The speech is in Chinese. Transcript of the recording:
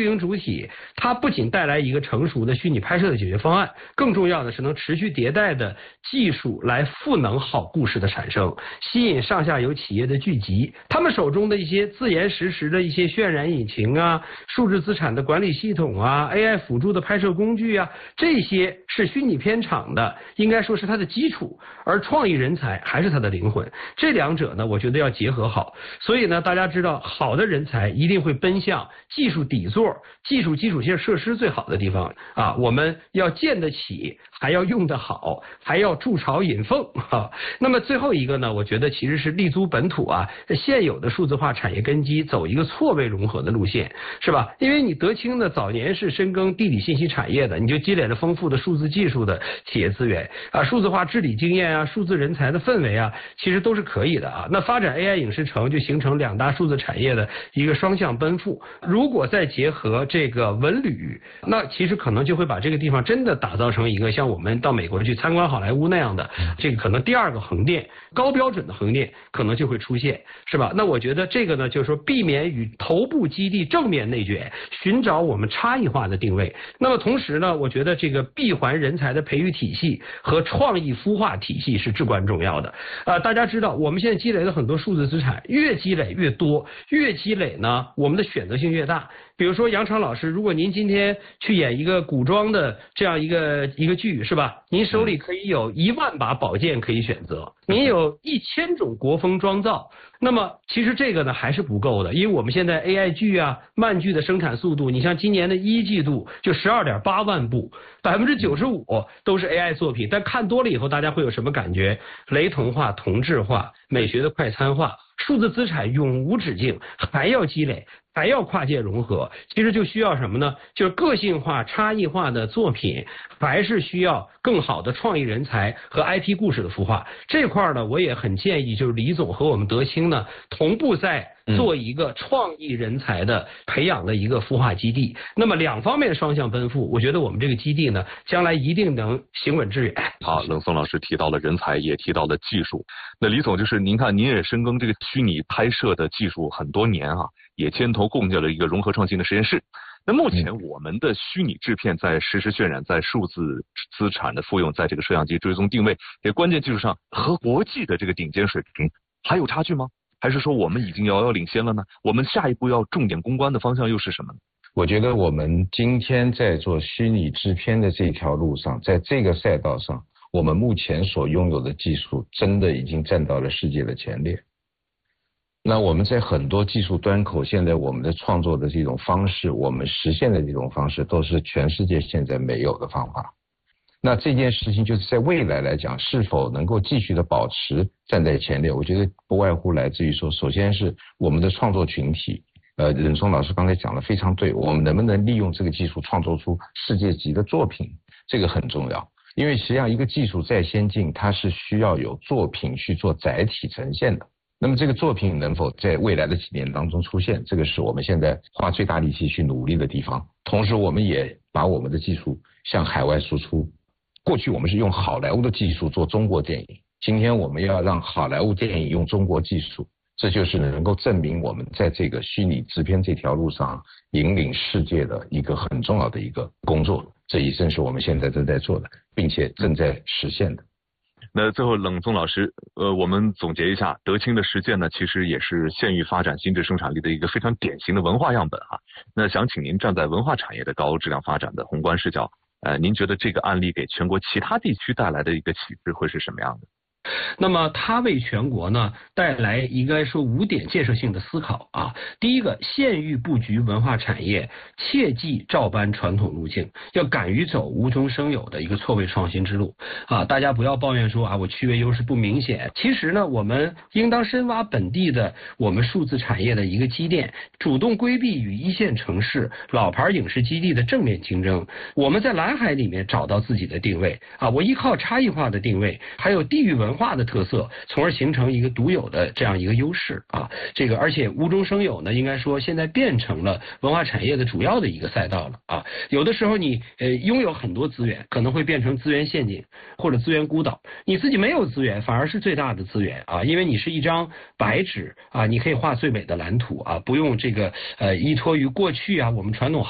运营主体，它不仅带来一个成熟的虚拟拍摄的解决方案，更重要的是能持续迭代的技术来赋能好故事的产生，吸引上下游企业的聚集。他们手中的一些自研实时的一些渲染引擎啊、数字资产的管理系统啊、AI 辅助的拍摄工具啊，这些是虚拟片厂的，应该说是它的基础，而创意人才还是它的灵魂。这两者呢，我觉得要结合好。所以呢，大家知道，好的人才一定会奔向技术底座、基础设施最好的地方啊。我们要建得起，还要用得好，还要筑巢引凤啊。那么最后一个呢，我觉得其实是立足本土啊，现有的数字化产业根基，走一个错位融合的路线，是吧？因为你德清呢早年是深耕地理信息产业的，你就积累了丰富的数字技术的企业资源啊，数字化治理经验啊，数字人才的氛围啊，其实都是可以的啊。那发展 AI 影视城就形成两大数字产业的一个双向奔赴，如果再结合这个文旅，那其实可能就会把这个地方真的打造成一个像我们到美国去参观好莱坞那样的这个可能第二个横店，高标准的横店可能就会出现，是吧？那我觉得这个呢，就是说避免与头部基地正面内卷，寻找我们差异化的定位。那么同时呢，我觉得这个闭环人才的培育体系和创意孵化体系是至关重要的。大家知道我们现在积累了很多数字资产，越积累越多，越积累呢，我们的选择性越大。比如说杨常老师，如果您今天去演一个古装的这样一个剧，是吧？您手里可以有1万把宝剑可以选择，您有1000种国风妆造。那么其实这个呢还是不够的，因为我们现在 AI 剧啊、漫剧的生产速度，你像今年的1季度就12.8万部，95%都是 AI 作品。但看多了以后，大家会有什么感觉？雷同化、同质化、美学的快餐化，数字资产永无止境，还要积累，还要跨界融合，其实就需要什么呢？就是个性化、差异化的作品，还是需要更好的创意人才和 IP 故事的孵化。这块呢，我也很建议，就是李总和我们德清呢同步在做一个创意人才的培养的一个孵化基地。那么两方面双向奔赴，我觉得我们这个基地呢，将来一定能行稳致远。 好，冷松老师提到了人才，也提到了技术。那李总就是您看，您也深耕这个虚拟拍摄的技术很多年啊，也牵头共建了一个融合创新的实验室。那目前我们的虚拟制片在实时渲染、在数字资产的复用、在这个摄像机追踪定位这关键技术上，和国际的这个顶尖水平还有差距吗？还是说我们已经遥遥领先了呢？我们下一步要重点攻关的方向又是什么呢？ 我觉得我们今天在做虚拟制片的这条路上，在这个赛道上，我们目前所拥有的技术真的已经站到了世界的前列。那我们在很多技术端口，现在我们的创作的这种方式，我们实现的这种方式，都是全世界现在没有的方法。那这件事情就是在未来来讲，是否能够继续的保持站在前列，我觉得不外乎来自于说，首先是我们的创作群体，任松老师刚才讲的非常对，我们能不能利用这个技术创作出世界级的作品，这个很重要。因为实际上一个技术再先进，它是需要有作品去做载体呈现的。那么这个作品能否在未来的几年当中出现，这个是我们现在花最大力气去努力的地方。同时我们也把我们的技术向海外输出。过去我们是用好莱坞的技术做中国电影，今天我们要让好莱坞电影用中国技术，这就是能够证明我们在这个虚拟制片这条路上引领世界的一个很重要的一个工作。这也正是我们现在正在做的，并且正在实现的。 那最后冷宗老师，我们总结一下，德清的实践呢，其实也是县域发展心智生产力的一个非常典型的文化样本哈。那想请您站在文化产业的高质量发展的宏观视角，您觉得这个案例给全国其他地区带来的一个启示会是什么样的？ 那么它为全国呢带来应该说5点建设性的思考啊。第一个，县域布局文化产业，切忌照搬传统路径，要敢于走无中生有的一个错位创新之路啊！大家不要抱怨说啊我区位优势不明显，其实呢我们应当深挖本地的我们数字产业的一个积淀，主动规避与一线城市老牌影视基地的正面竞争。我们在蓝海里面找到自己的定位啊，我依靠差异化的定位，还有地域文化的特色，从而形成一个独有的这样一个优势啊。这个而且无中生有呢，应该说现在变成了文化产业的主要的一个赛道了啊。有的时候你拥有很多资源，可能会变成资源陷阱或者资源孤岛，你自己没有资源反而是最大的资源啊，因为你是一张白纸啊，你可以画最美的蓝图啊，不用这个依托于过去啊我们传统